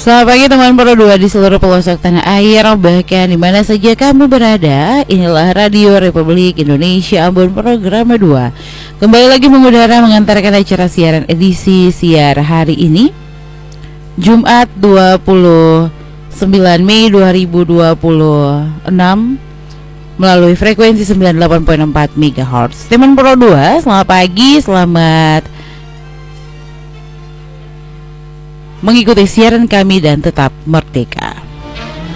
Selamat pagi teman Pro 2 di seluruh pelosok tanah air, bahkan di mana saja kamu berada. Inilah Radio Republik Indonesia Ambon Program 2. Kembali lagi mengudara mengantarkan acara siaran edisi siar hari ini, Jumat 29 Mei 2026, melalui frekuensi 98.4 MHz. Teman Pro 2, selamat pagi, selamat mengikuti siaran kami dan tetap merdeka.